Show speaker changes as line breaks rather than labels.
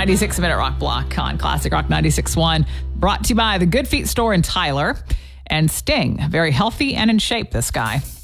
96 Minute Rock Block on Classic Rock 96.1. Brought to you by the Good Feet store in Tyler. And Sting, very healthy and in shape, this guy.